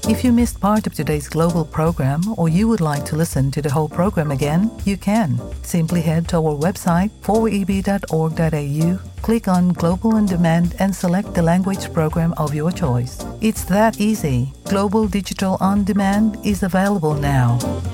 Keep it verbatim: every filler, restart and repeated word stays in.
If you missed part of today's global program or you would like to listen to the whole program again, you can. Simply head to our website four e b dot org dot a u, click on Global On Demand and select the language program of your choice. It's that easy. Global Digital On Demand is available now.